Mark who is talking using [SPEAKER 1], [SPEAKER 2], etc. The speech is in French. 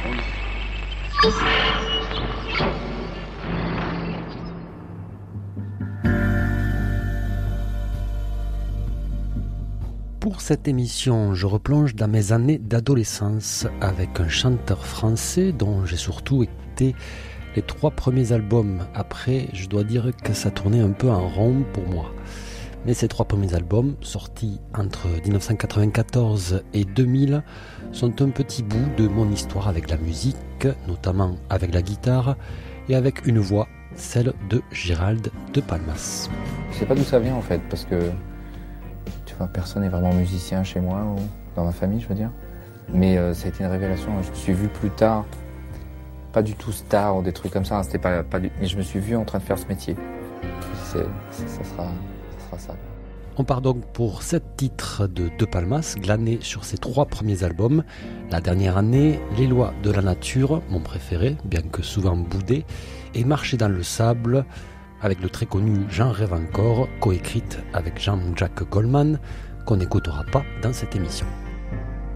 [SPEAKER 1] Pour cette émission, je replonge dans mes années d'adolescence avec un chanteur français dont j'ai surtout écouté les 3 premiers albums. Après, je dois dire que ça tournait un peu en rond pour moi. Mais ces 3 premiers albums, sortis entre 1994 et 2000, sont un petit bout de mon histoire avec la musique, notamment avec la guitare et avec une voix, celle de Gérald de Palmas.
[SPEAKER 2] Je sais pas d'où ça vient en fait, parce que personne n'est vraiment musicien chez moi ou dans ma famille, je veux dire. Mais ça a été une révélation. Je me suis vu plus tard, pas du tout star ou des trucs comme ça. C'était pas mais je me suis vu en train de faire ce métier. Ça sera ça.
[SPEAKER 1] On part donc pour 7 titres de Palmas, glanés sur ses 3 premiers albums. La dernière année, Les lois de la nature, mon préféré, bien que souvent boudé, et Marcher dans le sable, avec le très connu J'en rêve encore, coécrite avec Jean-Jacques Goldman, qu'on n'écoutera pas dans cette émission.